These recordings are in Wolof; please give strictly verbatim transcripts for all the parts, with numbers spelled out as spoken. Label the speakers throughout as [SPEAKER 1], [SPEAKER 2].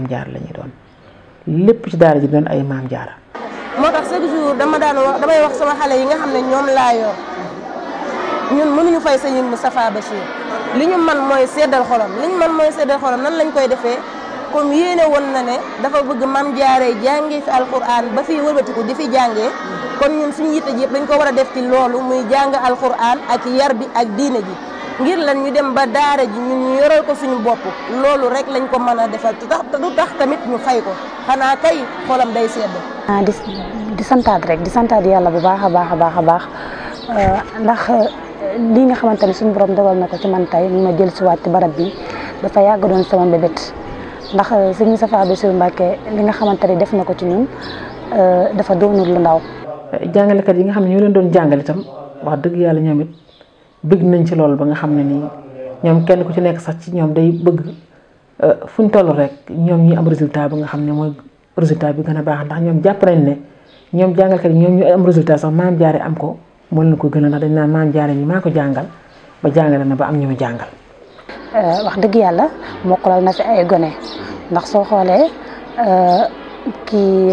[SPEAKER 1] maam jaar la ñuy doon lépp ci daara ji doon ay maam jaara.
[SPEAKER 2] moo tax chaque jour dama daan wax damay wax sama xale yi nga xam ne ñoom laa yor ñun mënuñu fay sëñ Moustapha Bachir li ñu man mooy seddal xolam li ñu man mooy seddal xolam nan lañ koy defee comme yéene woon na ne dafa bëgg maam jaaree jàngee fi alquran ba fi wëlbatiku di fi jàngee kon ñun suñu yitte ji yëpp dañ ko war a def ci loolu muy jàng alquran ak yar bi ak diine ji ngir lan ñu dem ba daara ji ñun ñu yoral ko suñu bopp loolu rek lañ ko mën a defal te tax du tax tamit ñu fay ko xanaa kay xolam day sedd.
[SPEAKER 3] ah di di santaat rek di santaat yàlla bu baax a baax a baax a baax ndax lii nga xamante ne suñu borom dogal na ko ci man tey ma jël si waat ci barab bi dafa yàgg doon sama mbébét ndax sëñ Moustapha Bassirou Mbacké li nga xamante ne def na ko ci ñun dafa doonul lu ndaw.
[SPEAKER 1] jàngalekat yi nga xam ne ñoo leen doon jàngale itam wax dëgg yàlla ñoom it bëgg nañ ci loolu ba nga xam ne nii ñoom kenn ku ci nekk sax ci ñoom day bëgg fu ñu toll rek ñoom ñi am résultat ba nga xam ne mooy résultat bi gën a baax ndax ñoom jàpp nañ ne ñoom jàngalkat yi ñoom ñu am résultat sax maam jaare am ko moo leen ko gën a ndax dañ naan maam jaare ñi maa ko jàngal ba jàngale na ba am ñu mu jàngal.
[SPEAKER 3] wax dëgg yàlla mokkalal na fi ay gone ndax soo xoolee kii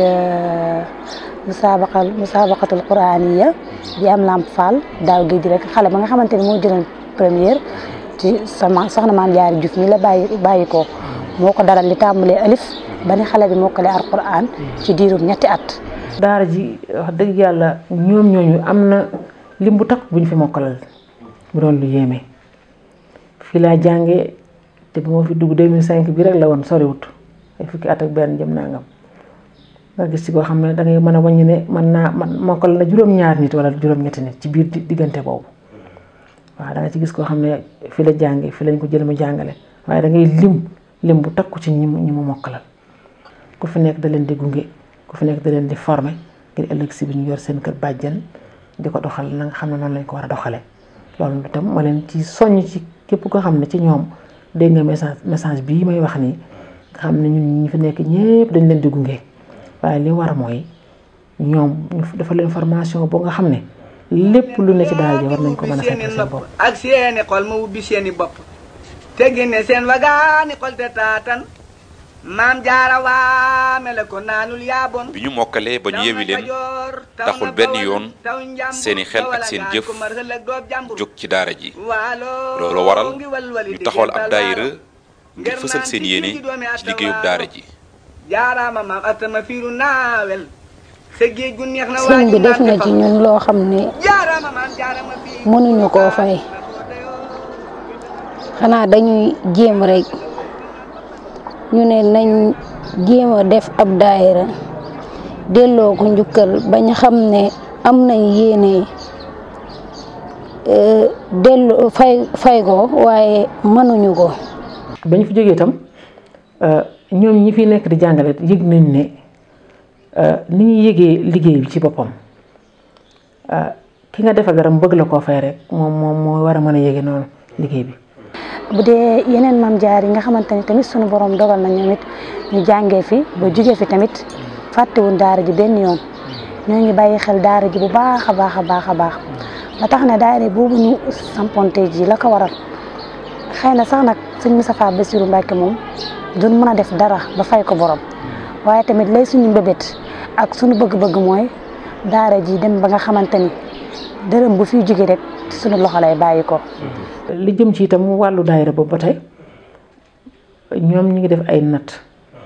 [SPEAKER 3] musaabaqal musaabaqatul quraaniya bi am lamp fall daaw géej rek xale ba nga xamante ni moo jëloon première ci sama soxna maam jaare Juuf mi la bàyyi bàyyi ko moo ko dalal li tàmbalee alif ba ni xale bi mokkale alquran ci diirum ñetti at.
[SPEAKER 1] daara ji wax dëgg yàlla ñoom ñooñu am na lim bu takk bu ñu fi mokkalal bu doon lu yéeme fii laa jàngee te bu ma fi dugg deux mille cinq bi rek la woon soriwut ay fukki at ak benn jëm nangam nga gis ci koo xam ne da ngay mën a wàññi ne mën naa man mokkal na juróom-ñaar nit wala juróom-ñetti nit ci biir diggante boobu waaw da nga ci gis koo xam ne fi la jàngee fi lañ ko jël mu jàngale waaye da ngay lim lim bu takku ci ñi mu ñi mu mokkalal ku fi nekk da leen di gunge ku fi nekk da leen di former ngir ëllëg si bi ñu yor seen kër bàjjan di ko doxal na nga xam ne noonu lañ ko war a doxalee loolu itam ma leen ci soññ ci képp koo xam ne ci ñoom dégg nga message message bii may wax nii nga xam ne ñun ñi fi nekk ñëpp dañ leen di gunge waaye li war mooy ñoom ñu dafa leen formation boo nga xam ne lépp lu ne ci daal ji war nañ ko mën a fekk seen bopp
[SPEAKER 4] ak seeni xol ma ubbi seeni bopp te génne seen wagaani xol te taatan maam jaara waa mele ko naanul yaabon
[SPEAKER 5] bi ñu mokkalee ba ñu yewi leen taxul benn yoon seeni xel ak seen jëf jóg ci daara ji loolu waral ñu taxawal ab daayira ngir fësal seen yéene ci liggéeyub daara ji
[SPEAKER 4] jaaraama maam atama fiiru naawel sa géej gu neex na
[SPEAKER 3] sëñ bi def na ci ñun loo xam ne mënuñu koo fay xanaa dañuy jéem rek ñu ne nañ jéem a def ab daayira delloo ko njukkal bañ xam ne am nañ yéene delloo fay fay ko waaye mënuñu ko.
[SPEAKER 1] ba ñu fi jógee itam ñoom ñi fi nekk di jàngale yëg nañ ne ni ñuy yëgee liggéey bi ci boppam ki nga defa garam bëgg la koo fay rek moom moom moo war a mën a yëge noonu liggéey bi.
[SPEAKER 3] bu dee yeneen maam jaar yi nga xamante ni tamit sunu borom dogal na ñoom it ñu jàngee fi ba jugee fi tamit fàttewuñ daara ji benn yoon ñoo ngi bàyyi xel daara ji bu baax a baax a baax a baax ba tax na daara boobu ñu samponte ji la ko waral xëy na sax nag sëñ Moustapha Bassirou Mbacké moom duñ mën a def dara ba fay ko borom waaye tamit lay suñu mbébét ak suñu bëgg-bëgg mooy daara ji dem ba nga xamante ni dërëm bu fiy jóge rek suñu loxo lay bàyyi ko.
[SPEAKER 1] li jëm ci itam wàllu daayira boobu ba tey ñoom ñu ngi def ay natt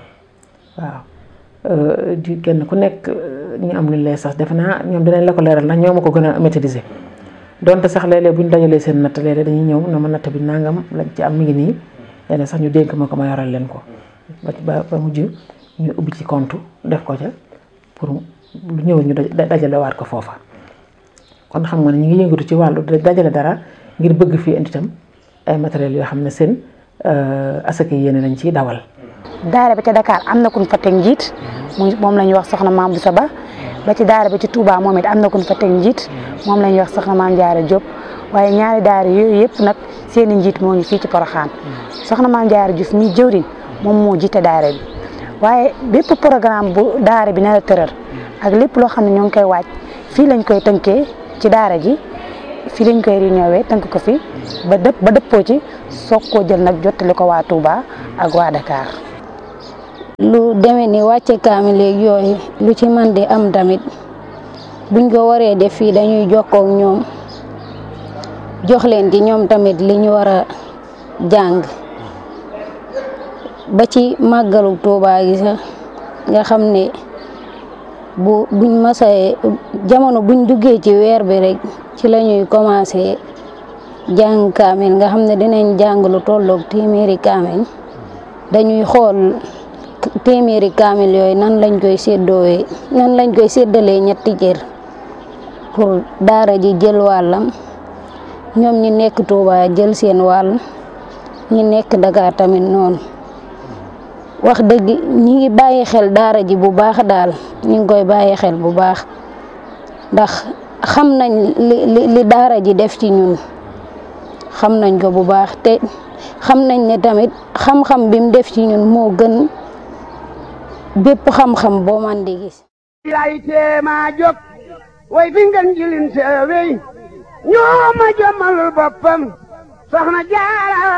[SPEAKER 1] waaw di kenn ku nekk ñu am lu lay sax defe naa ñoom dinañ la ko leeral ndax ñoo ma ko gën a maîtriser donte sax léeg-léeg bu ñu dajalee seen natt léeg-léeg dañuy ñëw na ma natt bi nangam lañ ci am mi ngi nii léeg sax ñu dénk ma ko ma yoral leen ko ba ba mujj ñu ubbi ci compte def ko ca pour lu ñëw ñu dajale waat ko foofa kon xam nga ne ñu ngi yëngatu ci wàllu dajale dara ngir bëgg fii indi itam ay matériels yoo xam ne seen asaka yéene lañ ciy dawal.
[SPEAKER 3] daara bi ca Dakar am na ku ñu fa teg njiit moom la ñuy wax soxna Maam Boussa Ba ba ci daara bi ci Touba moom it am na ku ñu fa teg njiit moom la ñuy wax soxna Maam Jaara Diop waaye ñaari daara yooyu yëpp nag seen i njiit moo ngi fii ci Porokhane soxna Maam Jaara Diouf mi jëwriñ moom moo jiite daara bi waaye bépp programme bu daara bi na la tëral ak lépp loo xam ne ñoo ngi koy waaj fii lañ koy tënkee ci daara ji fii lañ koy réunion tënk ko fi ba dëpp ba dëppoo ci soog koo jël nag jottali ko waa Touba ak waa Dakar. lu demee ni wàcce kaamil léegi yooyu lu ci man di am tamit buñ ko waree def fii dañuy jokkoo ak ñoom jox leen ci ñoom tamit li ñu war a jàng ba ci màggalu Tuubaa gi sax nga xam ne bu buñ masee jamono buñ duggee ci weer bi rek ci la ñuy commencé jàng kaamil nga xam ne dinañ jàng lu tolloog téeméeri kaamil dañuy xool téeméeri kaamil yooyu nan lañ koy séddoowee nan lañ koy séddalee ñetti jër pour daara ji jël wàllam ñoom ñi nekk Touba jël seen wàll ñi nekk Dakar tamit noonu wax dëgg ñi ngi bàyyi xel daara ji bu baax daal ñi ngi koy bàyyi xel bu baax ndax xam nañ li li daara ji def ci ñun xam nañ ko bu baax te xam nañ ne tamit xam-xam bi mu def ci ñun moo gën bépp xam-xam boo man di gis.
[SPEAKER 6] lay teema jóg way fi ngeen jilin seewey ñoo ma jommalul boppam soxna Jaara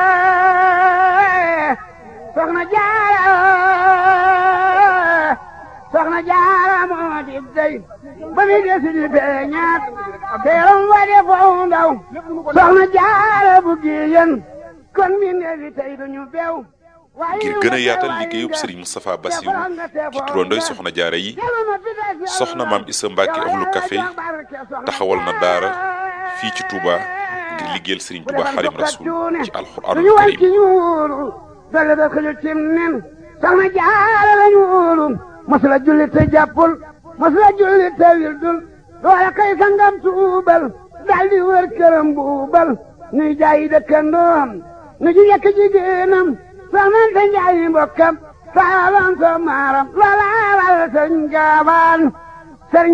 [SPEAKER 6] soxna Jaara soxna Jaara moo di dey ba mi desi di feeñaat teeram wa de foofu ndaw soxna Jaara bu giyen kon mi neefi tey duñu beew
[SPEAKER 5] ngir gën a yaatal liggéeyub Serigne Moustapha Bassirou ci turandooy soxna jaara yi soxna maam Issa Mbacke Ahlu Café taxawal na daara fii ci Touba ngir liggéeyal Serigne Touba Xaadimu Rasuul ci alxuraanul kariim
[SPEAKER 6] dale da xëju cim nen soxna jaara lañu wóolu mas la julli te jàppul mas la julli te wildul loola kay sangam tuubal daldi wër këram buubal nuy jaayi dëkkandoom nu ji yekk jigéenam soxnante njaayi mbokkam saalan so maaram loola wal sëriñ gaawaan sëriñ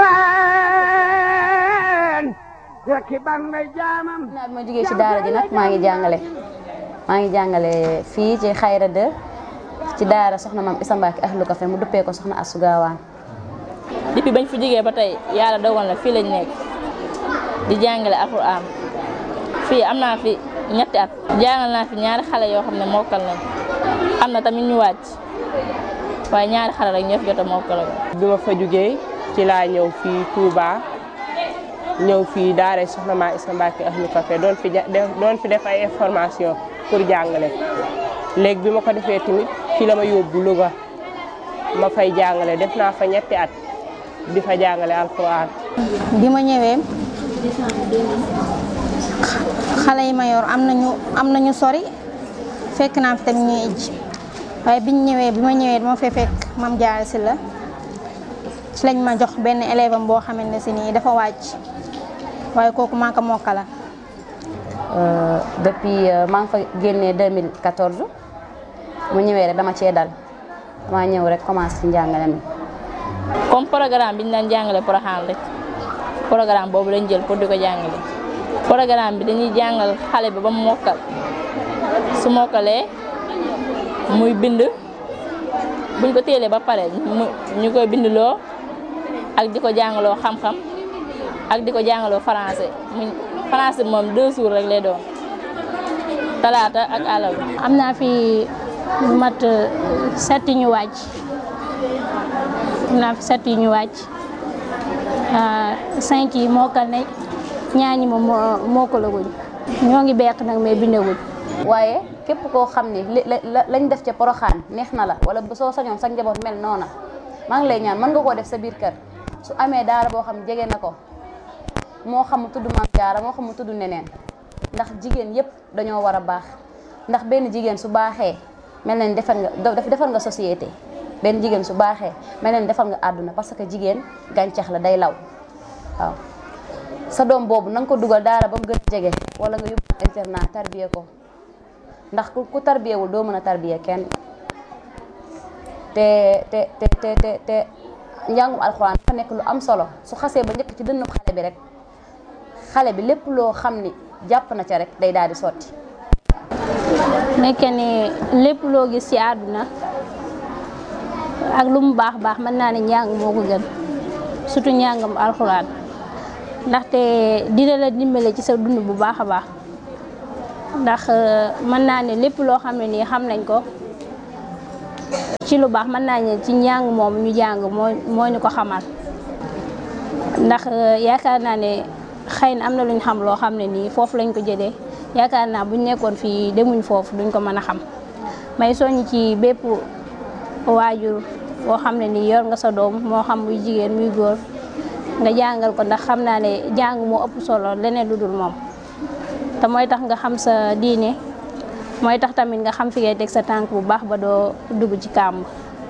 [SPEAKER 6] gaawaan rekki ban ngay jaamam
[SPEAKER 3] naa bi ma jógee ci daara ji nag maa ngi jàngale maa ngi jàngale fii ci Xayra de ci daara soxna maam Issa Mbacke Ahlu Café mu duppee ko soxna Astou Gawane.
[SPEAKER 7] depuis bañ fi jógee ba tey yàlla dogal na fii lañ nekk di jàngale alxuraan fii am naa fi ñetti at jàngal naa fi ñaari xale yoo xam ne mokkal nañ am na tamit ñu wàcc waaye ñaari xale rek ñoo fi jot a mokkal.
[SPEAKER 8] bi ma fa jógee ci laa ñëw fii Touba ñëw fii daara soxna maam Issa Mbacke Ahlu Café doon fi doon fi def ay information pour jàngale léegi bi ma ko defee tamit fi la ma yóbbu Louga ma fay jàngale def naa fa ñetti at di fa jàngale alxuraan.
[SPEAKER 3] bi ma ñëwee xale yi ma yor am nañu am nañu sori fekk naa fi tamit ñuy ij waaye biñ ñëwee bi ma ñëwee dama fee fekk mam Jaara si la ci lañ ma jox benn élève am boo xamante ne si nii dafa wàcc waaye kooku maa ko mokkala.
[SPEAKER 9] depuis maa ngi fa génnee deux mille quatorze mu ñëwee rek dama cee dal dama ñëw rek commencé ci njàngale mi.
[SPEAKER 7] comme programme bi ñu daan jàngale Porokhane rek programme boobu lañ jël pour di ko jàngale programme bi dañuy jàngal xale bi ba mu mokkal su mokkalee muy bind buñ ko téelee ba pare ñu koy bindloo ak di ko jàngaloo xam-xam ak di ko jàngaloo français muy français moom deux jours rek lay doon talaata ak àllarba.
[SPEAKER 3] am naa fi mat sept ñu wàcc am naa fi sept ñu wàcc cinq yi mokkal ne ñaar ñi moom mokkalaguñ ñoo ngi beq nag mais bindaguñ.
[SPEAKER 9] waaye képp koo xam ni lañ def ca Porokhane neex na la wala soo sañoon sa njaboot mel noona maa ngi lay ñaan mën nga koo def sa biir kër su amee daara boo xam jege na ko moo xam mu tudd Maam Jaara moo xam mu tudd neneen ndax jigéen yépp dañoo war a baax ndax benn jigéen su baaxee mel na ni defar nga defar nga société benn jigéen su baaxee mel na ni defar nga àdduna parce que jigéen gàncax la day law waaw sa doom boobu na nga ko dugal daara ba mu gën a jege wala nga yóbbu internat tarbiye ko ndax ku tarbiyewul doo mën a tarbiye kenn te te te te te te njàngum alxuraan dafa nekk lu am solo su xasee ba njëkk ci dënnu xale bi rek xale bi lépp loo xam ni jàpp na ca rek day daal di sotti.
[SPEAKER 3] nekk ni lépp loo gis ci àdduna ak lu mu baax baax mën naa ne njàng moo ko gën surtout njàngam alxuraan ndaxte dina la dimbale ci sa dund bu baax a baax ndax mën naa ne lépp loo xam ne nii xam nañ ko
[SPEAKER 10] ci lu baax mën naa ne ci njàng moom ñu jàng moo moo ñu ko xamal ndax yaakaar naa ne xëy na am na lu ñu xam loo xam ne nii foofu lañ ko jëlee yaakaar naa buñ nekkoon fii demuñ foofu duñ ko mën a xam may soññ ci bépp waajur boo xam ne nii yor nga sa doom moo xam muy jigéen muy góor nga jàngal ko ndax xam naa ne jàng moo ëpp solo leneen lu dul moom te mooy tax nga xam sa diine mooy tax tamit nga xam fi ngay teg sa tànk bu baax ba doo dugg ci kàmb.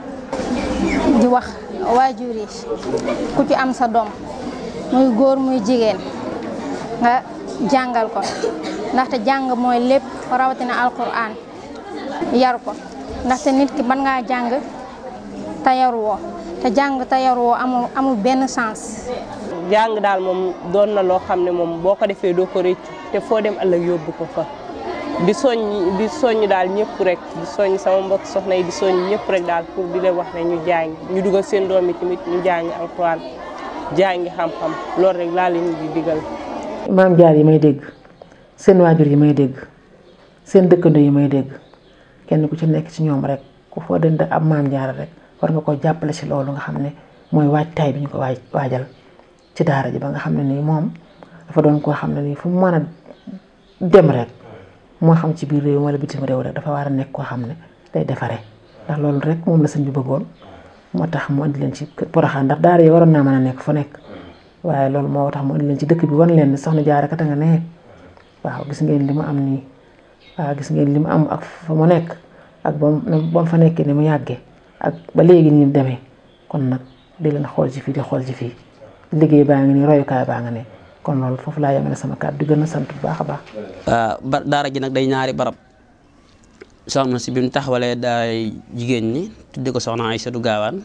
[SPEAKER 11] di wax waajur yi ku ci am sa doom muy góor muy jigéen nga jàngal ko ndaxte jàng mooy lépp rawatina alquran yar ko ndaxte nit ki mën ngaa jàng te yaruwoo te jàng te yaruwoo amul amul benn sens.
[SPEAKER 8] jàng daal moom doon na loo xam ne moom boo ko defee doo ko réccu te foo dem ëllëg yóbbu ko fa di soññ di soññ daal ñëpp rek di soññ sama mbokk soxna yi di soññ ñëpp rek daal pour di leen wax ne ñu jàng ñu dugal seen doom yi tamit ñu jàngi alxuraan jàngi xam-xam loolu rek laa leen di digal.
[SPEAKER 1] maam jaar yi may dégg seen waajur yi may dégg seen dëkkandoo yi may dégg kenn ku ci nekk ci ñoom rek ku foo dënd ab maam jaar rek war nga ko jàppale ci loolu nga xam ne mooy waajtaay bi ñu ko waaj waajal ci daara ji ba nga xam ne nii moom dafa doon koo xam ne nii fu mu mën a dem rek moo xam ci biir réew wala bitim réew rek dafa war a nekk koo xam ne day defaree ndax loolu rek moom la sëñ bi bëggoon moo tax mu andi leen ci Porokhane ndax daara yi waroon naa mën a nekk fu nekk waaye loolu moo tax mu andi leen ci dëkk bi wan leen ni soxna Jaara kat nga ne waaw gis ngeen li mu am nii waaw gis ngeen li mu am ak fa mu nekk ak ba mu fa nekkee ni mu yàggee ak ba léegi ni demee kon nag di leen xool ci fii di xool ci fii liggéey baa ngi nii royukaay baa nga ne kon loolu foofu laa yemale sama kàddu di gën a sant bu baax a baax.
[SPEAKER 12] ba daara ji nag day ñaari barab soxna si bi mu taxawalee daay jigéen ñi tudde ko soxna Aysatu Gaawaan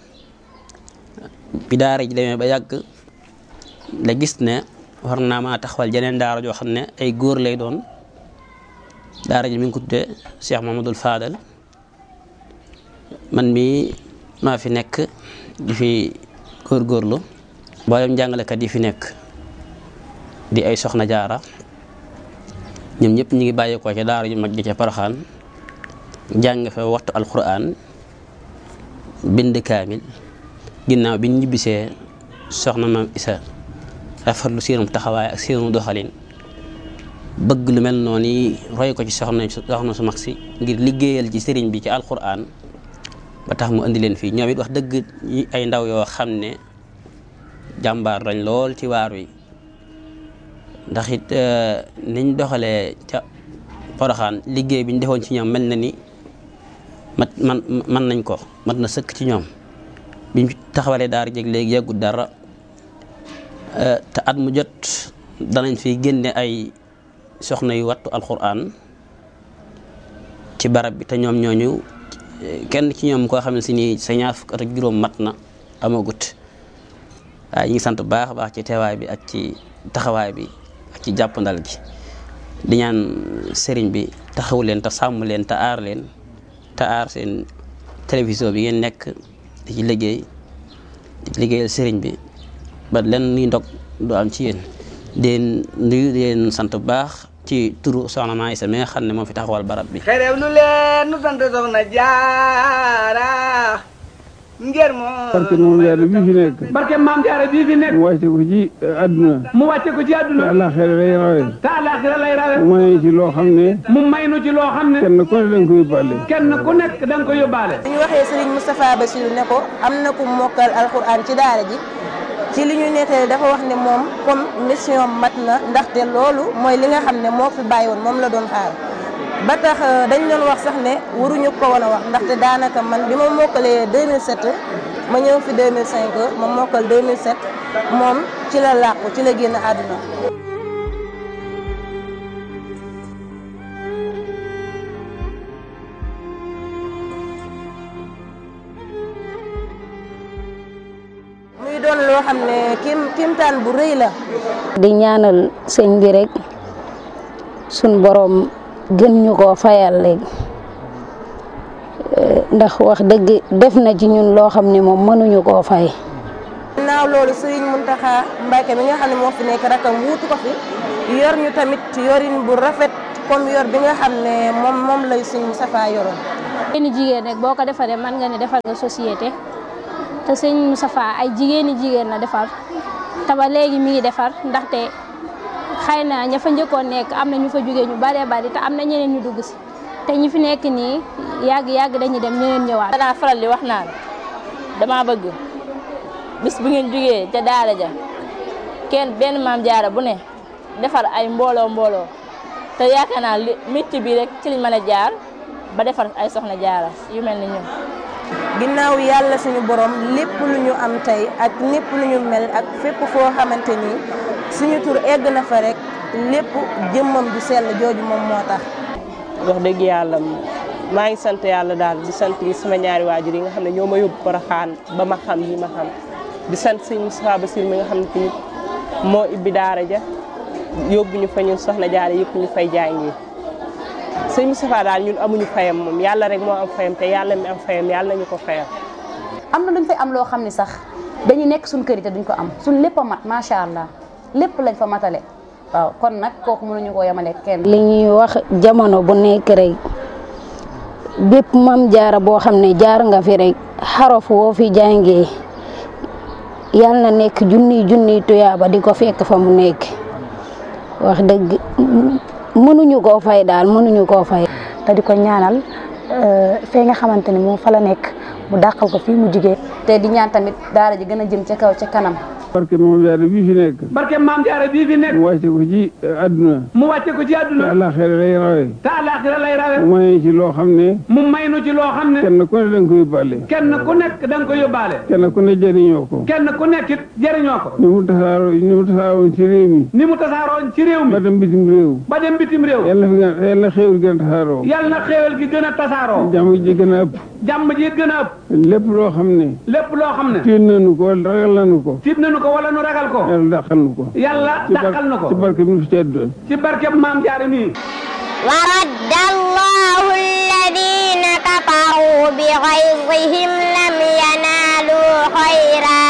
[SPEAKER 12] bi daara ji demee ba yàgg la gis ne war naa maa taxawal jeneen daara joo xam ne ay góor lay doon daara ji mi ngi ko tuddee Cheikh Mamadou Fadal man mii maa fi nekk di fi góorgóorlu mboolem jàngalekat yi fi nekk di ay soxna jaara ñoom ñëpp ñu ngi bàyyeekoo ca daara ju mag ji ca Porokhane jàng fa waxtu alquran bind kaamil ginnaaw bi ñu ñibbisee soxna maam Isa rafetlu seenum taxawaay ak seenu doxalin bëgg lu mel noonu yi roy ko ci soxna soxna su mag si ngir liggéeyal ci sëriñ bi ci alquran ba tax mu indi leen fii ñoom it wax dëgg ay ndaw yoo xam ne jàmbaar lañ lool ci waar wi ndax it niñ doxalee ca Porokhane liggéey bi ñu defoon ci ñoom mel na ni mat man man nañ ko mat na sëkk ci ñoom biñ taxawalee daara jeg léegi yàggut dara te at mu jot danañ fi génne ay soxna yu wattu alquran ci barab bi te ñoom ñooñu kenn ci ñoom koo xam ne si nii sa ñaar fukk at ak juróom mat na amagut waaye ñu ngi sant bu baax a baax ci teewaay bi ak ci taxawaay bi ak ci jàppandal gi di ñaan sëriñ bi taxawu leen te sàmm leen te aar leen te aar seen télévision bi ngeen nekk di ci liggéey di ci liggéeyal sëriñ bi ba len nuy ndog du am ci yéen den nuyu leen sant bu baax ci turu soxna Maa Isa mi nga xam ne moo fi taxawal barab bi
[SPEAKER 4] xerew lu leen nu sant soxna Jaara ngir moo
[SPEAKER 13] barke moom jaara bii fi nekk
[SPEAKER 6] barke maam jaara bii fi nekk
[SPEAKER 13] mu wàcce ko ci àdduna
[SPEAKER 6] mu wàcce ko ci àdduna
[SPEAKER 13] te àllaaxira lay rawe
[SPEAKER 6] te àllaaxira lay rawe
[SPEAKER 13] mu may ci loo xam ne
[SPEAKER 6] mu may nu ci loo xam ne
[SPEAKER 13] kenn ku ne da nga ko yóbbaale
[SPEAKER 6] kenn ku nekk da nga ko yóbbaale
[SPEAKER 2] bu ñu waxee Serigne Moustapha Bassirou ne ko am na ku mokkal alxuraan ci daara ji ci li ñu nettali dafa wax ne moom comme mission mat na ndaxte loolu mooy li nga xam ne moo fi bàyyi woon moom la doon xaar ba tax dañ doon wax sax ne waruñu ko woon a wax ndaxte daanaka man bi ma mokkalee deux mille sept ma ñëw fi deux mille cinq ma mokkal deux mille sept moom ci la làqu ci la génn àdduna. muy doon loo xam ne kim kimtaan bu rëy la.
[SPEAKER 3] di ñaanal sëñ bi rek suñ borom gën ñu koo fayal léegi ndax wax dëgg def na ci ñun loo xam ne moom mënuñu koo fay.
[SPEAKER 2] naaw loolu Serigne Mountakha Mbacké mi nga xam ne moo fi nekk rakam wuutu ko fi yor ñu tamit yorin bu rafet comme yor bi nga xam ne moom moom lay Serigne Moustapha yoroon
[SPEAKER 10] jigéeni jigéen rek boo ko defaree mën nga ne defal nga société te sëñ Moustapha ay jigéeni jigéen la defar te ba léegi mi ngi defar ndaxte xëy na ña fa njëkkoon nekk am na ñu fa jógee ñu baree bari te am na ñeneen ñu dugg si te ñi fi nekk nii yàgg yàgg dañuy dem ñeneen ñëwaat.
[SPEAKER 7] danaa faral di wax naan dama bëgg bis bu ngeen jógee ca daara ja kenn benn maam jaara bu ne defar ay mbooloo mbooloo te yaakaar naa li métier bi rek ci liñ mën a jaar ba defar ay soxna jaara yu mel ni ñun.
[SPEAKER 2] ginnaaw yàlla suñu borom lépp lu ñu am tey ak lépp lu ñu mel ak fépp foo xamante ni suñu tur egg na fa rek lépp jëmmam ju sell jooju moom moo tax.
[SPEAKER 8] wax dëgg yàlla maa ngi sant yàlla daal di sant sama ñaari waajur yi nga xam ne ñoo ma yóbbu Porokhane ba ma xam yi ma xam di sant sëñ Moustapha Bassir mi nga xam ne tamit moo ibbi daara ja yóbbu ñu fa ñun soxna jaara yëpp ñu fay jàngi sëñ Moustapha daal ñun amuñu fayam moom yàlla rek moo am fayam te yàlla mi am fayam yàlla nañu ko fayam.
[SPEAKER 9] am na luñ fay am loo xam ne sax dañuy nekk suñ kër yi te duñ ko am suñ lépp a mat macha allah lépp lañ fa matale waaw kon nag kooku mënuñu koo yemale kenn.
[SPEAKER 10] li ñuy wax jamono bu nekk rek bépp mam jaara boo xam ne jaar nga fi rek xarof woo fi jàngee yal na nekk junniy junniy tuyaaba di ko fekk fa mu nekk wax dëgg mënuñu koo fay daal mënuñu koo fay.
[SPEAKER 3] te di ko ñaanal fee nga xamante ni moom fa la nekk mu dàqal ko fii mu jigee
[SPEAKER 9] te di ñaan tamit daara ji gën a jëm ca kaw ca kanam.
[SPEAKER 13] barke maam jaara bii fi nekk.
[SPEAKER 4] barke maam jaara bii fi nekk.
[SPEAKER 13] mu wàcce ko ci àdduna.
[SPEAKER 4] mu wàcce ko ci àdduna.
[SPEAKER 13] te àllaaxira lay rawe.
[SPEAKER 4] te àllaaxira lay rawe.
[SPEAKER 13] mu may ci loo xam ne.
[SPEAKER 4] mu may nu ci loo xam ne.
[SPEAKER 13] kenn ku ne da nga ko yóbbaale.
[SPEAKER 4] kenn ku nekk da nga ko yóbbaale.
[SPEAKER 13] kenn ku ne jëriñoo ko.
[SPEAKER 4] kenn ku nekk it jëriñoo ko.
[SPEAKER 13] ni mu tasaaroo ni mu tasaaroon ci réew mi.
[SPEAKER 4] ni mu tasaaroon ci réew mi.
[SPEAKER 13] ba dem bitim réew.
[SPEAKER 4] ba dem bitim réew.
[SPEAKER 13] yàlla fi gën yàlla xéewal gën a tasaaroo.
[SPEAKER 4] yàlla xéewal gi gën a tasaaroo.
[SPEAKER 13] jàmm ji gën a ëpp.
[SPEAKER 4] jàmm ji gën a ëpp.
[SPEAKER 13] lépp loo xam ne.
[SPEAKER 4] lépp loo xam ne.
[SPEAKER 13] tiit nañu ko wala ragal nañu ko.
[SPEAKER 4] tiit nañu ko wala nu ragal ko.
[SPEAKER 13] yàlla dàqal nu ko.
[SPEAKER 4] yàlla dàqal nu ko.
[SPEAKER 13] ci barke bi nu fi tedd doon.
[SPEAKER 4] ci barke maam jaara nii.
[SPEAKER 14] wa radda allahu alladina kafaru bi ghayzihim lam yanalu khayra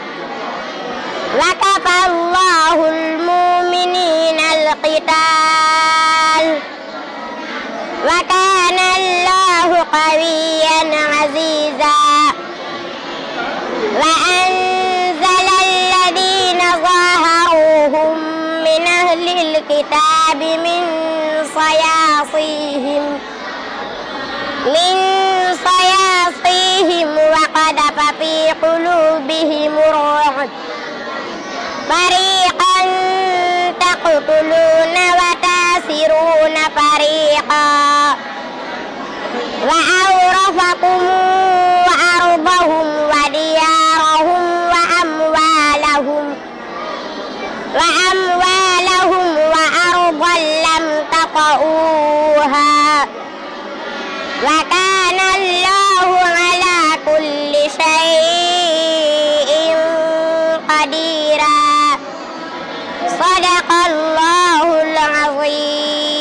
[SPEAKER 14] wa kafa allahu almuminina alqital wa kana allahu qawiyyan aziza wa anzala alladina zaharuhum min ahli alkitabi min صياصيهم من صياصيهم وقذف في قلوبهم الرعب فريقا تقتلون وتاسرون فريقا وأورثكم أرضهم وديارهم وأموالهم وأموالهم وأرضا لم تطئوها وكان الله على كل شيء قديرا صدق الله العظيم